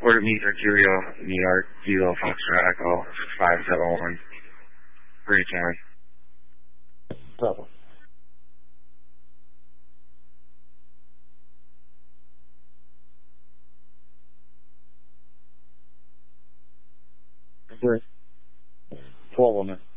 Order me Mercurio, New York, Kilo, Foxtrot, Echo, 571. Brady County. Bravo. Great. 12 on there.